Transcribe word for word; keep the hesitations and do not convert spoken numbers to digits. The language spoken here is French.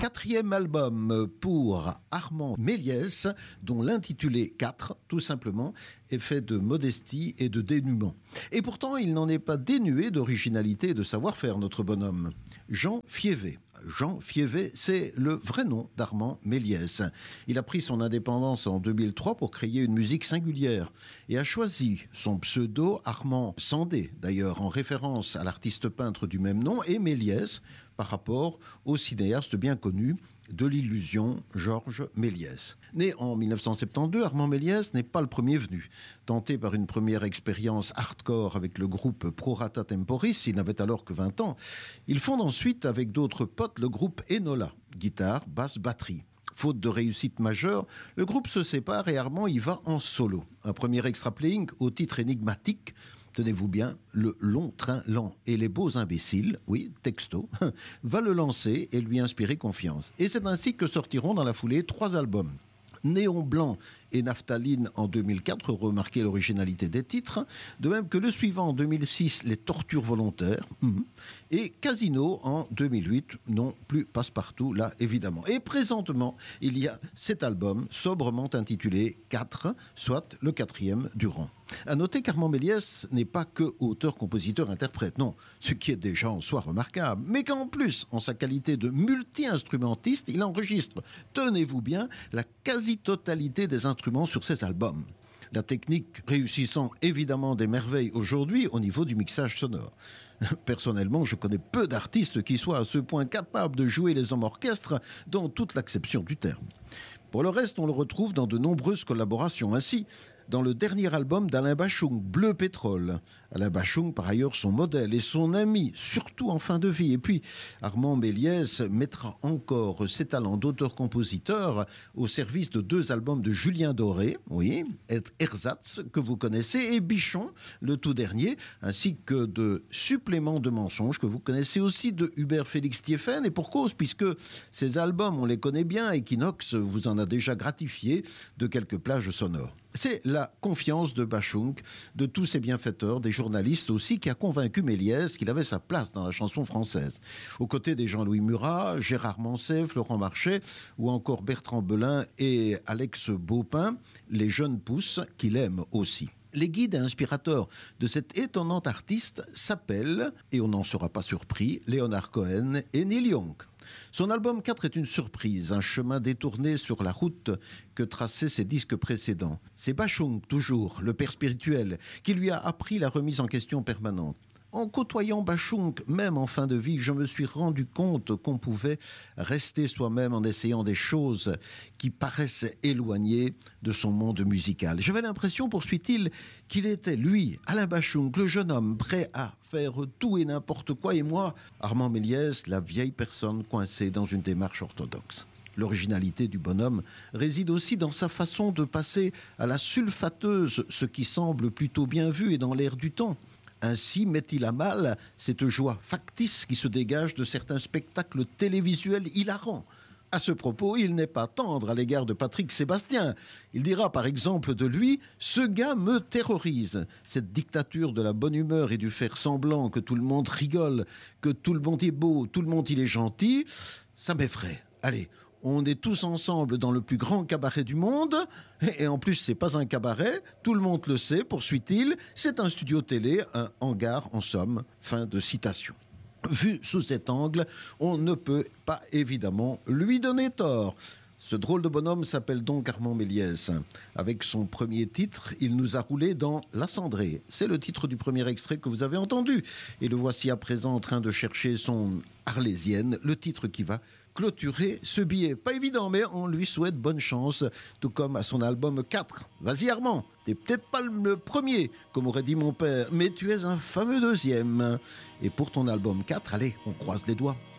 Quatrième album pour Armand Méliès, dont l'intitulé quatre, tout simplement, est fait de modestie et de dénuement. Et pourtant, il n'en est pas dénué d'originalité et de savoir-faire, notre bonhomme. Jean Fiévé. Jean Fiévé, c'est le vrai nom d'Armand Méliès. Il a pris son indépendance en deux mille trois pour créer une musique singulière et a choisi son pseudo Armand Sandé, d'ailleurs en référence à l'artiste peintre du même nom, et Méliès par rapport au cinéaste bien connu de l'illusion Georges Méliès. Né en mille neuf cent soixante-douze, Armand Méliès n'est pas le premier venu. Tenté par une première expérience hardcore avec le groupe Pro Rata Temporis, il n'avait alors que vingt ans, il fonde ensuite avec d'autres potes le groupe Enola, guitare, basse, batterie. Faute de réussite majeure, le groupe se sépare et Armand y va en solo. Un premier extra playing au titre énigmatique, tenez-vous bien, le long train lent et les beaux imbéciles, oui, texto, va le lancer et lui inspirer confiance. Et c'est ainsi que sortiront dans la foulée trois albums. Néon Blanc et Naphtaline en deux mille quatre, remarquez l'originalité des titres, de même que le suivant en deux mille six, Les Tortures Volontaires, mm-hmm, et Casino en deux mille huit, non plus Passe-Partout, là évidemment. Et présentement, il y a cet album sobrement intitulé quatre, soit le quatrième du rang. À noter qu'Armand Méliès n'est pas que auteur, compositeur, interprète, non, ce qui est déjà en soi remarquable, mais qu'en plus, en sa qualité de multi-instrumentiste, il enregistre, tenez-vous bien, la quasi-totalité des instruments sur ses albums. La technique réussissant évidemment des merveilles aujourd'hui au niveau du mixage sonore. Personnellement, je connais peu d'artistes qui soient à ce point capables de jouer les hommes orchestres dans toute l'acception du terme. Pour le reste, on le retrouve dans de nombreuses collaborations. Ainsi, dans le dernier album d'Alain Bachung, Bleu Pétrole. Alain Bachung, par ailleurs, son modèle et son ami, surtout en fin de vie. Et puis, Armand Méliès mettra encore ses talents d'auteur-compositeur au service de deux albums de Julien Doré, oui, et Ersatz, que vous connaissez, et Bichon, le tout dernier, ainsi que de Suppléments de mensonges, que vous connaissez aussi, de Hubert Félix Thiéphène, et pour cause, puisque ces albums, on les connaît bien, Equinox vous en a déjà gratifié de quelques plages sonores. C'est la confiance de Bachung, de tous ses bienfaiteurs, des journalistes aussi, qui a convaincu Méliès qu'il avait sa place dans la chanson française. Aux côtés des Jean-Louis Murat, Gérard Manset, Florent Marchais, ou encore Bertrand Belin et Alex Baupin, les jeunes pousses qu'il aime aussi. Les guides et inspirateurs de cet étonnant artiste s'appellent, et on n'en sera pas surpris, Leonard Cohen et Neil Young. Son album quatre est une surprise, un chemin détourné sur la route que traçaient ses disques précédents. C'est Bachung, toujours, le père spirituel, qui lui a appris la remise en question permanente. En côtoyant Bachung, même en fin de vie, je me suis rendu compte qu'on pouvait rester soi-même en essayant des choses qui paraissent éloignées de son monde musical. J'avais l'impression, poursuit-il, qu'il était, lui, Alain Bachung, le jeune homme prêt à faire tout et n'importe quoi, et moi, Armand Méliès, la vieille personne coincée dans une démarche orthodoxe. L'originalité du bonhomme réside aussi dans sa façon de passer à la sulfateuse, ce qui semble plutôt bien vu et dans l'air du temps. Ainsi met-il à mal cette joie factice qui se dégage de certains spectacles télévisuels hilarants. À ce propos, il n'est pas tendre à l'égard de Patrick Sébastien. Il dira par exemple de lui « Ce gars me terrorise ». Cette dictature de la bonne humeur et du faire semblant que tout le monde rigole, que tout le monde est beau, tout le monde il est gentil, ça m'effraie. Allez, on est tous ensemble dans le plus grand cabaret du monde, et en plus c'est pas un cabaret, tout le monde le sait, poursuit-il, c'est un studio télé, un hangar en somme, fin de citation. Vu sous cet angle, on ne peut pas évidemment lui donner tort. Ce drôle de bonhomme s'appelle donc Armand Méliès. Avec son premier titre, il nous a roulé dans La Cendrée. C'est le titre du premier extrait que vous avez entendu. Et le voici à présent en train de chercher son Arlésienne, le titre qui va clôturer ce billet. Pas évident, mais on lui souhaite bonne chance, tout comme à son album quatre. Vas-y Armand, t'es peut-être pas le premier, comme aurait dit mon père, mais tu es un fameux deuxième. Et pour ton album quatre, allez, on croise les doigts.